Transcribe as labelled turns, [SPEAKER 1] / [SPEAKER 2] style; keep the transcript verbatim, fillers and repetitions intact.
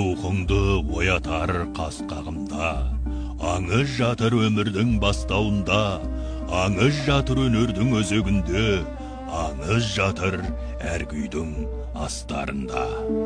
[SPEAKER 1] рухыңды оятар қас қағымда. Аңыз жатыр өмірдің бастауында, аңыз жатыр өнердің өзегінде, аңыз жатыр әр күйдің астарында.